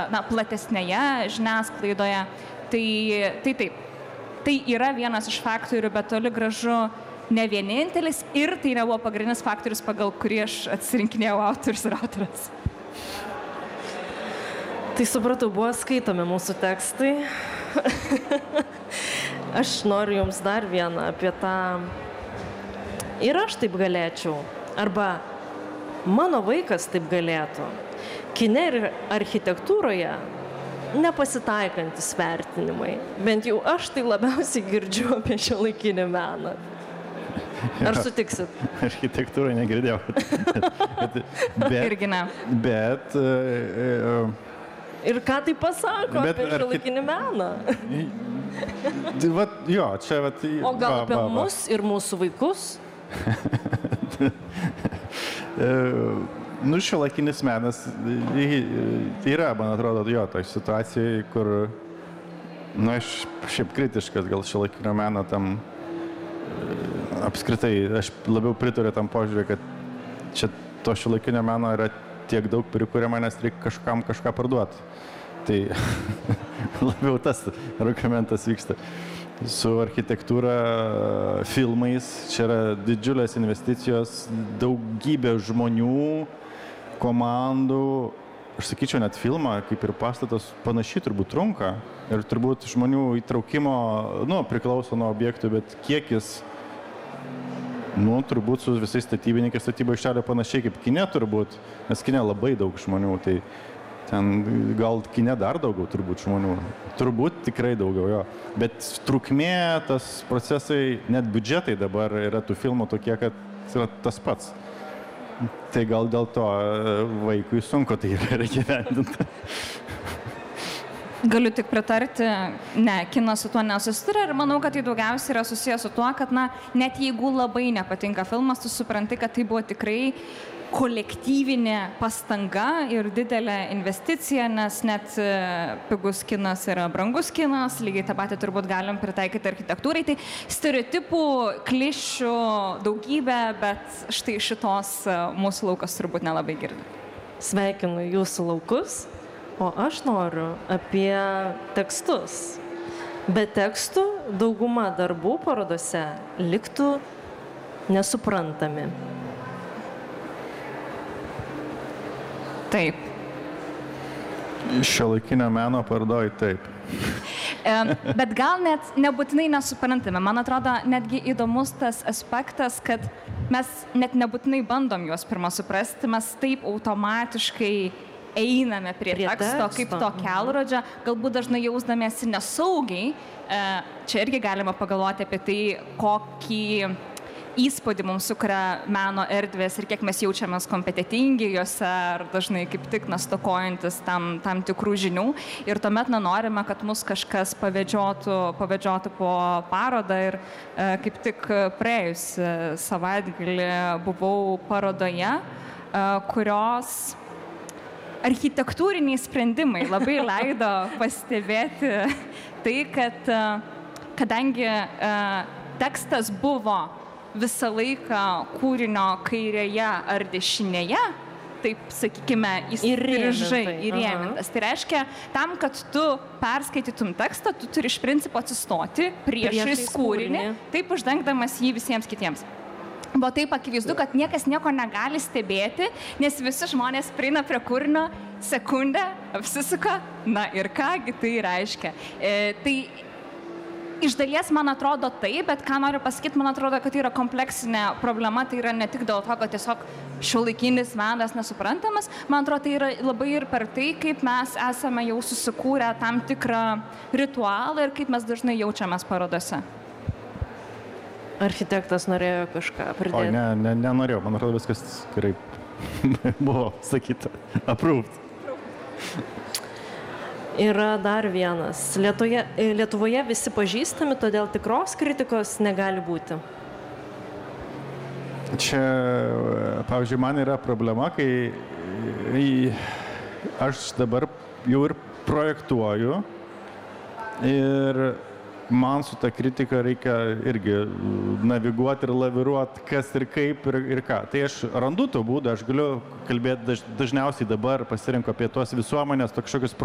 platesnėje žiniasklaidoje. Tai taip. Tai yra vienas iš faktorių, bet toli gražu ne vienintelis ir tai nebuvo pagrindinis faktorius, pagal kurį aš atsirinkinėjau autorius ir autores. Tai supratau, buvo skaitomi mūsų tekstai. Aš noriu jums dar vieną apie tą ir aš taip galėčiau, arba mano vaikas taip galėtų. Kine ir architektūroje nepasitaikantis vertinimai. Bent jau aš tai labiausiai girdžiu apie šiuolaikinį meną. Ar sutiksit? Architektūrą negirdėjau. Irgi ne. Bet... Ir ką tai pasako apie šiuolaikinį meną? Jo, čia... O gal apie mus ir mūsų vaikus? Šiuolaikinis menas yra, man atrodo, jo, toj situacijai, kur, aš šiaip kritiškas gal šiuolaikinio meno tam, apskritai, aš labiau pritariu tam požiūrį, kad čia to šiuolaikinio meno yra tiek daug prikuriama, nes reikia kažkam kažką parduoti. Tai labiau tas argumentas vyksta. Su architektūra, filmais, čia yra didžiulės investicijos, daugybė žmonių, komandų, aš sakyčiau, net filmą, kaip ir pastatas, panašiai turbūt trunka. Ir turbūt žmonių įtraukimo, priklauso nuo objektų, bet kiekis, turbūt su visais statybininkais statybo aikštelė panašiai kaip kine turbūt, nes kine labai daug žmonių, tai ten gal kine dar daugiau turbūt žmonių. Turbūt tikrai daugiau, jo. Bet trukmė, tas procesai, net biudžetai dabar yra tų filmų tokie, kad yra tas pats. Tai gal dėl to vaikui sunku tai yra įgyvendinti. Galiu tik pritarti, ne, kinas su tuo nesusiduria ir manau, kad tai daugiausiai yra susijęs su tuo, kad net jeigu labai nepatinka filmas, tu supranti, kad tai buvo tikrai kolektyvinė pastanga ir didelė investicija, nes net pigus kinas yra brangus kinas, lygiai tą patį turbūt galim pritaikyti architektūrai. Tai stereotipų, klišių daugybė, bet štai šitos mūsų laukas turbūt nelabai girdi. Sveikinu jūsų laukus, o aš noriu apie tekstus. Be tekstų dauguma darbų parodose liktų nesuprantami. Taip. Šiuolaikinio meno parodoj taip. Bet gal net nebūtinai nesuprantame. Man atrodo, netgi įdomus tas aspektas, kad mes net nebūtinai bandom juos pirmą suprasti, mes taip automatiškai einame prie teksto kaip to kelrodžio, galbūt dažnai jausdamiesi nesaugiai. Čia irgi galima pagalvoti apie tai, kokį įspūdį mums sukuria meno erdvės ir kiek mes jaučiamės kompetitingi juose ar dažnai kaip tik stokojantis tam tikrų žinių. Ir tuomet norime, kad mus kažkas pavedžiotų po parodą. Ir kaip tik praėjusį savaitgalį buvau parodoje, kurios architektūriniai sprendimai labai leido pastebėti tai, kad kadangi tekstas buvo visą laiką kūrinio kairėje ar dešinėje, taip sakykime, įrėmintas. Tai reiškia, tam, kad tu perskaitytum tekstą, tu turi iš principo atsistoti priešais kūrinį, taip uždengdamas jį visiems kitiems. Buvo taip akivaizdu, kad niekas nieko negali stebėti, nes visi žmonės prieina prie kūrinio, sekundę, apsisuka, ir kągi tai reiškia. Tai iš dalies man atrodo taip, bet ką noriu pasakyti, man atrodo, kad tai yra kompleksinė problema, tai yra ne tik dėl to, kad tiesiog šiuolaikinis menas nesuprantamas, man atrodo, tai yra labai ir per tai, kaip mes esame jau susikūrę tam tikrą ritualą ir kaip mes dažnai jaučiamės parodose. Architektas norėjo kažką pridėti. O, nenorėjau, man atrodo, viskas gerai buvo sakyta, approved. Yra dar vienas. Lietuvoje visi pažįstami, todėl tikros kritikos negali būti. Čia, pavyzdžiui, man yra problema, kai aš dabar jau ir projektuoju ir man su ta kritika reikia irgi naviguoti ir laviruoti, kas ir kaip ir ką. Tai aš randu to būdą, aš galiu kalbėti dažniausiai dabar pasirinku apie tuos visuomenės kažkokius